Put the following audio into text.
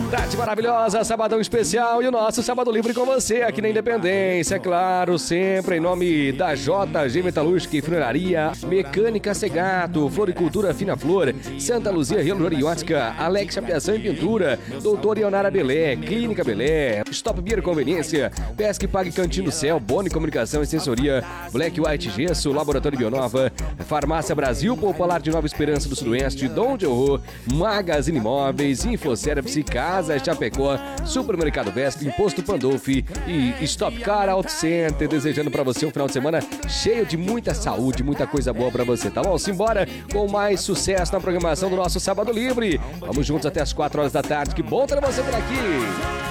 Tarde maravilhosa, sabadão especial e o nosso Sábado Livre com você aqui na Independência, é claro, sempre em nome da JG Metalúrgica e Funeraria, Mecânica Segato, Floricultura Fina Flor, Santa Luzia Reloriótica, Alex Apiação e Pintura, Doutor Ionara Belé, Clínica Belé, Stop Beer Conveniência, Pesque Pague Cantinho do Céu, Boni Comunicação e Sensoria, Black White Gesso, Laboratório Bionova, Farmácia Brasil, Popular de Nova Esperança do Sudoeste, Dom de Horror, Magazine Imóveis, Infoservice, Casa Chapecó, Supermercado Vesp, Imposto Pandolfi e Stop Car Auto Center, desejando pra você um final de semana cheio de muita saúde, muita coisa boa pra você, tá bom? Simbora com mais sucesso na programação do nosso Sábado Livre. Vamos juntos até as 4 horas da tarde, que bom ter você por aqui.